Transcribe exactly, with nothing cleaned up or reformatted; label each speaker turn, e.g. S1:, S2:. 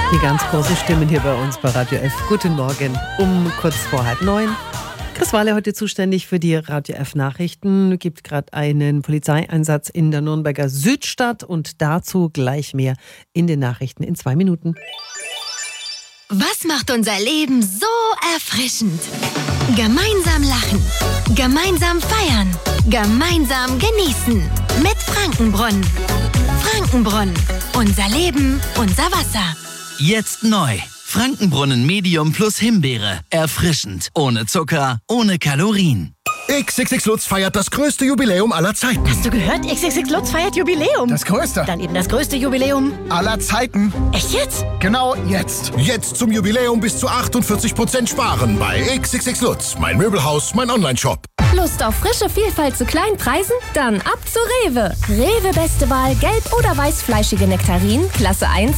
S1: Die ganz große Stimmen hier bei uns bei Radio F. Guten Morgen um kurz vor halb neun. Chris Wahle heute zuständig für die Radio F Nachrichten. Gibt gerade einen Polizeieinsatz in der Nürnberger Südstadt und dazu gleich mehr in den Nachrichten in zwei Minuten.
S2: Was macht unser Leben so erfrischend? Gemeinsam lachen, gemeinsam feiern, gemeinsam genießen mit Frankenbrunnen. Frankenbrunnen, unser Leben, unser Wasser.
S3: Jetzt neu. Frankenbrunnen Medium plus Himbeere. Erfrischend. Ohne Zucker, ohne Kalorien.
S4: X X X Lutz feiert das größte Jubiläum aller Zeiten.
S5: Hast du gehört? X X X Lutz feiert Jubiläum.
S4: Das größte.
S5: Dann eben das größte Jubiläum
S4: aller Zeiten.
S5: Echt jetzt?
S4: Genau jetzt. Jetzt zum Jubiläum bis zu achtundvierzig Prozent sparen bei X X X Lutz. Mein Möbelhaus, mein Onlineshop.
S6: Lust auf frische Vielfalt zu kleinen Preisen? Dann ab zu Rewe. Rewe beste Wahl, gelb oder weißfleischige Nektarinen, Klasse eins.